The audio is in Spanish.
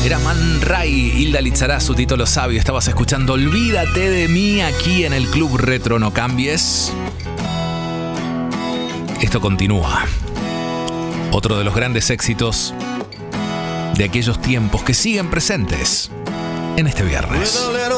Era Man Ray, Hilda Lizarazu, Tito Lo Sabio. Estabas escuchando Olvídate de mí aquí en el Club Retro No Cambies. Esto continúa. Otro de los grandes éxitos de aquellos tiempos que siguen presentes en este viernes.